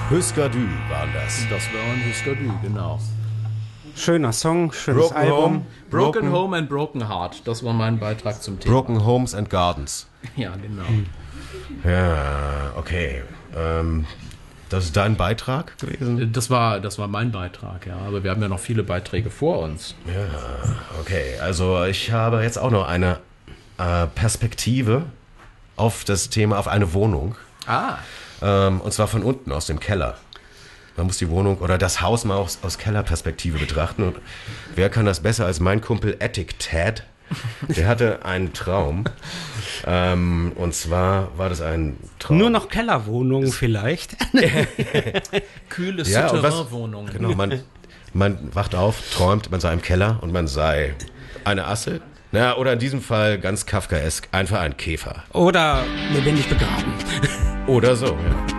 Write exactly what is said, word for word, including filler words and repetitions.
Husker Du waren das. Das war ein Husker Du, genau. Schöner Song, schönes Broken Album. Home. Broken, Broken Home and Broken Heart, das war mein Beitrag zum Thema. Broken Homes and Gardens. Ja, genau. Ja, okay. Ähm, das ist dein Beitrag gewesen? Das war, das war mein Beitrag, ja. Aber wir haben ja noch viele Beiträge vor uns. Ja, okay. Also ich habe jetzt auch noch eine äh, Perspektive auf das Thema, auf eine Wohnung. Ah. Ähm, und zwar von unten, aus dem Keller. Man muss die Wohnung oder das Haus mal aus, aus Kellerperspektive betrachten. Und wer kann das besser als mein Kumpel Attic Ted? Der hatte einen Traum. Ähm, und zwar war das ein Traum. Nur noch Kellerwohnungen vielleicht. Kühle Ja, und was- Souterrain-Wohnung. Genau, man, man wacht auf, träumt, man sei im Keller und man sei eine Asse. Na, oder in diesem Fall ganz kafkaesk, einfach ein Käfer. Oder lebendig begraben. Oder so, ja.